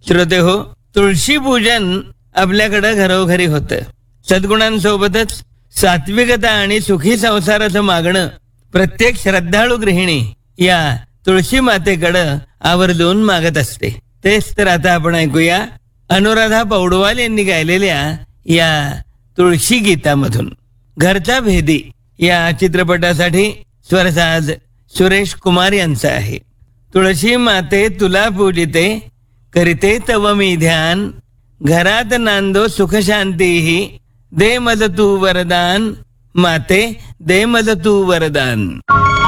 श्रोते हो, तुळशी पूजन आपल्याकडे घरोघरी होतं. सद्गुणांसोबतच सात्विकता आणि सुखी संसाराचं मागणं प्रत्येक श्रद्धाळू गृहिणी या तुळशी मातेकडं आवर्जून मागत असते. तेच तर आता आपण ऐकूया अनुराधा पौडवाल यांनी गायलेल्या या तुळशी गीतामधून. घरचा भेदी या चित्रपटासाठी स्वरसाज सुरेश कुमार यांचा आहे. तुळशी माते तुला पूजिते, करिते तव मी ध्यान, घरात नांदो सुख शांती, दे मज तू वरदान, माते दे मज तू वरदान.